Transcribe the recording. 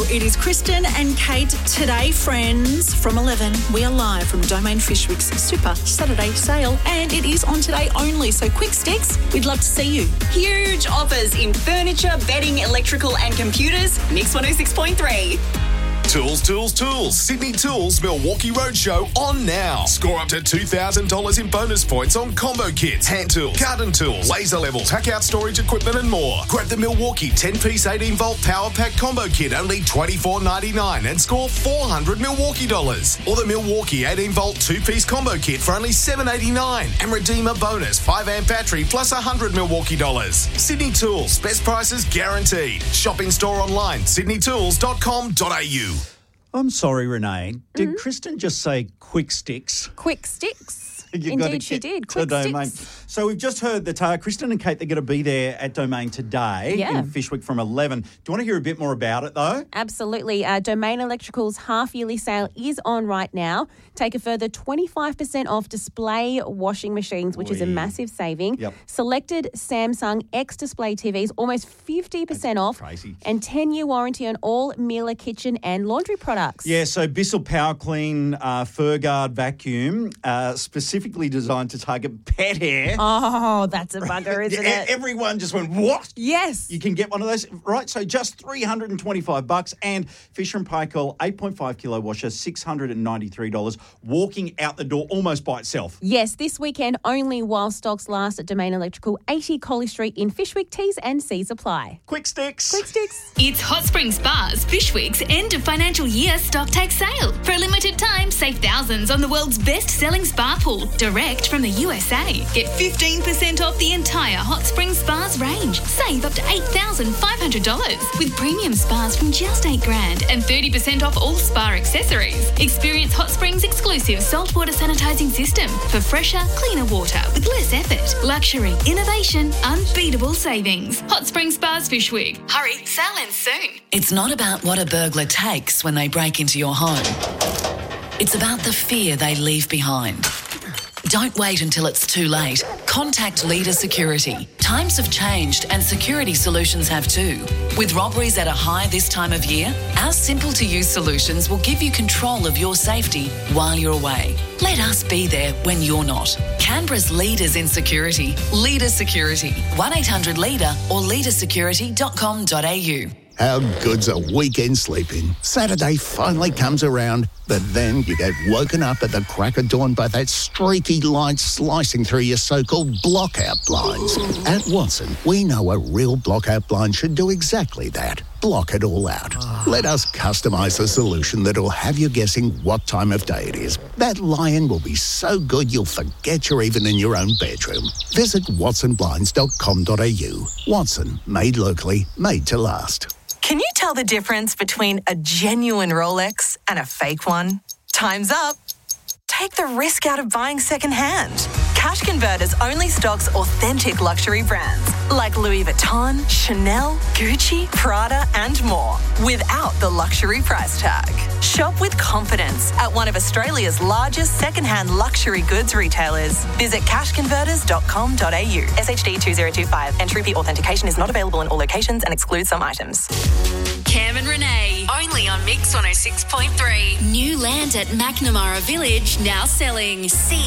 It is Kristen and Kate today, friends. From 11, we are live from Domain Fishwick's Super Saturday Sale, and it is on today only, so quick sticks, we'd love to see you. Huge offers in furniture, bedding, electrical and computers. Mix 106.3. Tools. Sydney Tools Milwaukee Roadshow on now. Score up to $2,000 in bonus points on combo kits, hand tools, garden tools, laser levels, hack-out storage equipment and more. Grab the Milwaukee 10-piece 18-volt power pack combo kit, only $24.99 and score $400 Milwaukee dollars. Or the Milwaukee 18-volt 2-piece combo kit for only $7.89 and redeem a bonus 5-amp battery plus $100 Milwaukee dollars. Sydney Tools, best prices guaranteed. Shop in store online, sydneytools.com.au. I'm sorry, Renee. Did Kristen just say quick sticks? Quick sticks. Indeed, she did. Quick sticks. So we've just heard that Kristen and Kate, they're going to be there at Domain today in Fishwick from 11. Do you want to hear a bit more about it, though? Absolutely. Domain Electrical's half-yearly sale is on right now. Take a further 25% off display washing machines, which is a massive saving. Yep. Selected Samsung X-Display TVs, almost 50% off. Crazy. And 10-year warranty on all Miele kitchen and laundry products. Yeah, so Bissell Power Clean Fur Guard vacuum, specifically designed to target pet hair. Oh, that's a bugger, isn't it? Everyone just went, what? Yes. You can get one of those, right? So just $325 and Fisher & Paykel 8.5 kilo washer, $693, walking out the door almost by itself. Yes, this weekend only while stocks last at Domain Electrical, 80 Colley Street in Fishwick. T's and C's apply. Quick sticks. It's Hot Spring Spas Fishwick's end of financial year stock take sale. For a limited time, save thousands on the world's best-selling spa pool, direct from the USA. Get 15% off the entire Hot Spring Spas range. Save up to $8,500 with premium spas from just $8,000 and 30% off all spa accessories. Experience Hot Spring's exclusive saltwater sanitizing system for fresher, cleaner water with less effort. Luxury, innovation, unbeatable savings. Hot Spring Spas Fishwick. Hurry, sale ends soon. It's not about what a burglar takes when they break into your home. It's about the fear they leave behind. Don't wait until it's too late. Contact Leader Security. Times have changed and security solutions have too. With robberies at a high this time of year, our simple-to-use solutions will give you control of your safety while you're away. Let us be there when you're not. Canberra's leaders in security. Leader Security. 1-800-LEADER or leadersecurity.com.au. How good's a weekend sleeping? Saturday finally comes around, but then you get woken up at the crack of dawn by that streaky light slicing through your so-called blockout blinds. At Watson, we know a real blockout blind should do exactly that. Block it all out. Let us customise a solution that'll have you guessing what time of day it is. That lion will be so good you'll forget you're even in your own bedroom. Visit watsonblinds.com.au. Watson, made locally, made to last. Can you tell the difference between a genuine Rolex and a fake one? Time's up. Take the risk out of buying second-hand. Cash Converters only stocks authentic luxury brands like Louis Vuitton, Chanel, Gucci, Prada and more without the luxury price tag. Shop with confidence at one of Australia's largest second-hand luxury goods retailers. Visit cashconverters.com.au. SHD 2025. Entry fee authentication is not available in all locations and excludes some items. Cam and Renee, only on Mix 106.3. New land at McNamara Village, now selling. See